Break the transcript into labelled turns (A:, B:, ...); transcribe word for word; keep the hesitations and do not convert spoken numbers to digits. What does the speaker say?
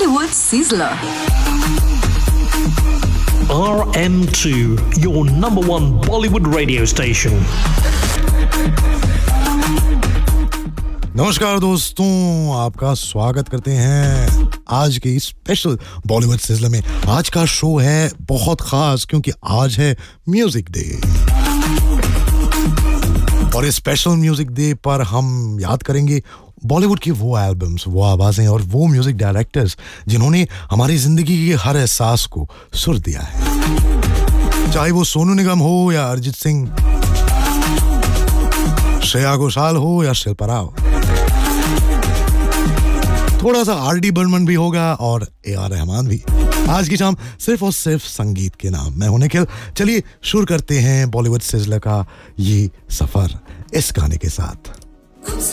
A: Bollywood Sizzler.
B: R M two, your number one Bollywood radio station.
C: नमस्कार दोस्तों, आपका स्वागत करते हैं आज के स्पेशल बॉलीवुड सिजलर में। आज का शो है बहुत खास क्योंकि आज है म्यूजिक डे और इस स्पेशल म्यूजिक डे पर हम याद करेंगे बॉलीवुड की वो एल्बम्स, वो आवाजें और वो म्यूजिक डायरेक्टर्स जिन्होंने हमारी जिंदगी के हर एहसास को सुर दिया है। चाहे वो सोनू निगम हो या अरिजीत सिंह, श्रेया घोषाल हो या शिल्पा राव, थोड़ा सा आर डी बर्मन भी होगा और ए आर रहमान भी। आज की शाम सिर्फ और सिर्फ संगीत के नाम। मैं हूं निखिल। चलिए शुरू करते हैं बॉलीवुड सिजलर का ये सफर इस गाने के साथ।